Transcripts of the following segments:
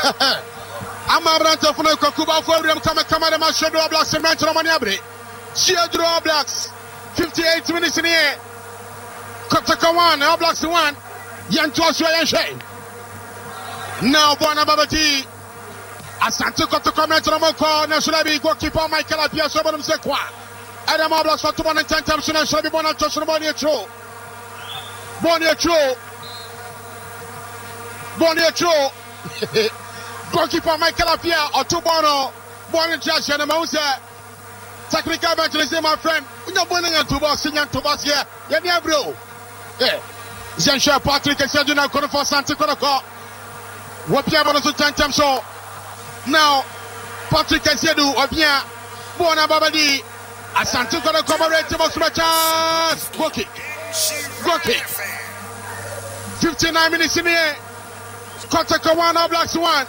Amabranta for Kokuba for them come the Shadow Blacks and Manchester Maniabre. Shadow Blacks. 58 minutes in the air. Kotaka 1, All Blacks 1. Yan Joshua Yanshay. Now Bona Babati. Asante Kotaka Metramoko, National goalkeeper Michael Apia Sobanum Sekwa. Adam All Blacks for 210 times, National Bona Joshua Bonio. Goalkeeper Michael Apia or Tubono, born in Josh and Mose. Technical evangelist, my friend. We're not winning to boss, singing to boss here. Yeah, bro. Yeah. Jean Patrick and Sergio Cono for Santa Conoco. What Piano to 10 times so. Now, Patrick and Sedu, or bien, Bona Babadi, Asante Conoco, Marette, chance. Go kick. 59 minutes in the air. Kotaka 1, All Blacks 1.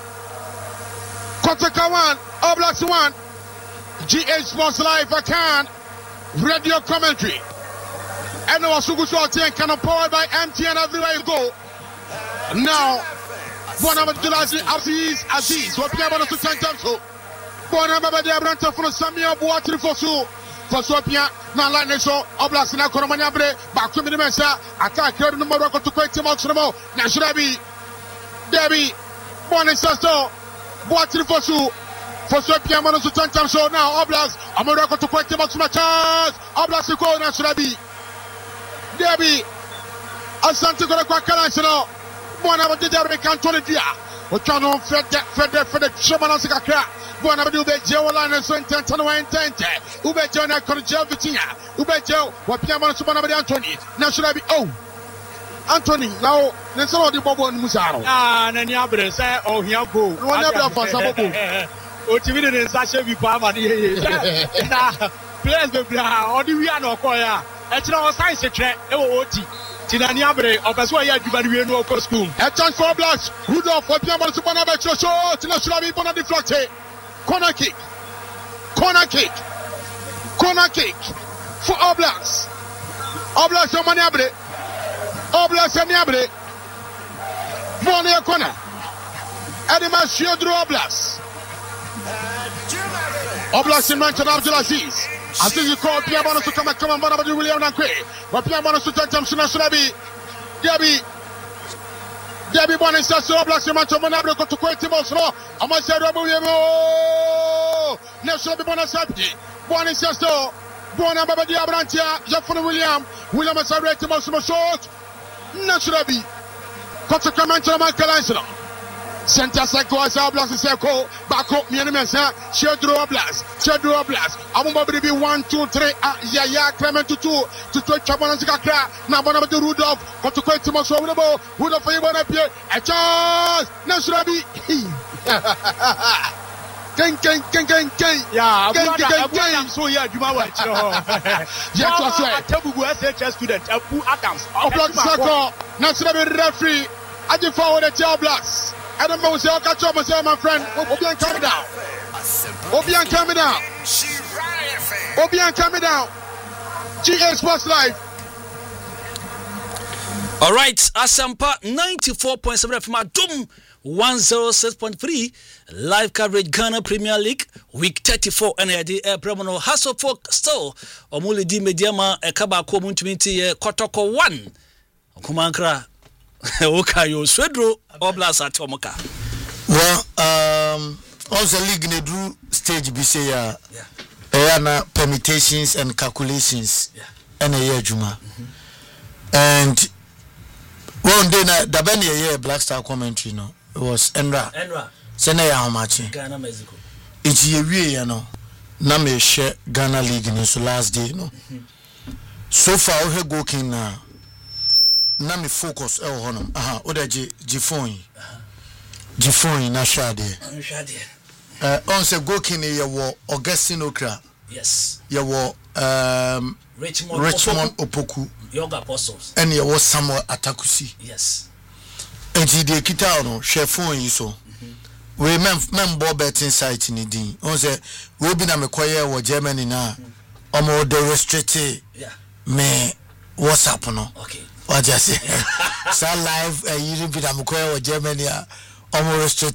Kotaka 1, All Blacks 1. GH Sports Live, I can. Radio commentary. And the Wasugusu Team can powered by MTN everywhere you go. Now, Bonabadulazi Aziz, what Piano to 10 times so. Bonabadi Abranta for Samia Buatri Fosu. For Sopia, now like so, All Blacks in Akoromaniabre, back to the Mesa, attack here in the Morocco to quit him out to the Mo. Now should I be Debbie Bonisasto, Buatri Fosu. For Sopia Mono to 10 times so now, All Blacks, Morocco to quit him out to my chance. All Blacks to go, now should I be Debbie Asante Gorakanational, one of the Derby Cantoni Dia, Ochano Fred Shamanasaka. Buona Ube Jolan so intent and intente. Ube Jona Corgel Vitina. Ube Joe, what Piano Subana Anthony. Now should I be Anthony, now there's all the Bobo and Musaro. Naniabre say, oh, here go. One of for Sababu. Otimid and Sasha Vipama. Players the Bra, or the Viano Koya. Actually, science a track, OT. Tinaniabre, of as well, you can go school. A chance for Blacks. Rudolph, what Piano Subana Becho, Tina should be Bona deflected. Corner kick for All Blacks. All Blacks on Maniabre. All Blacks on Maniabre. Monia corner. Edema Shiodro All Blacks. All Blacks in Manchester Abdulaziz. I think you call Piabono to come and Bonabadi William Nankwe. But Piabono to take them soon as Debbie Bonasasso, All Blacks in Manchester Monabre to quit him also. I must say, National Bonasapi, Bonasasso, Bonabadi Abrantia, Jeffrey William is a rating of some short. Naturally, Kotaka Manchester Michael Center Seko as All Blacks Seko, back up, Mianimesa, Shedro Blast. I'm going to be 1, 2, 3, Yaya, Clement to 2, to Chabanazaka, now Bonabadi Rudolph, got to quit him also, Rudolph for you, Bonapia, a chance, naturally. King. Yeah, so yeah, you might watch. Yes, SHS student, Abu Adams. All Blacks Seko, naturally referee, I just forward the All Blacks. I don't know, I'll catch up myself, my friend. Obian coming down. GA Sports Live. All right, Asampa 94.7 from Adum 106.3 live coverage Ghana Premier League week 34 NID Promono Hasso Folk Still Omuli Di Mediama Kabako Muntimiti Kotoko 1 Kumankra Okayo Swedro Oblas Atomoka. Well, also league ne drew stage BC na permutations and calculations and a year Juma. And one day na dabeni Black Star commentary no. It was Enra. Sene ya how much? Ghana Mexico. It's a year no. Na me share Ghana league in so last day no. So far we go king na. Na me focus honum. Aha, oda G-phone na shade. On se go king ye wo Augustine Okra. Yes. Ye wo Richmond Opoku. Young Apostles. And ye wo Samuel Atakusi. Yes. And the kita no share phone yi so. We member betting site ni din. On se we bi na me koye wo Germany na. Omo do restricted. Yeah. Me WhatsApp no. Okay. What just say? Sa live you bi na me koye wo Germany a omo restricted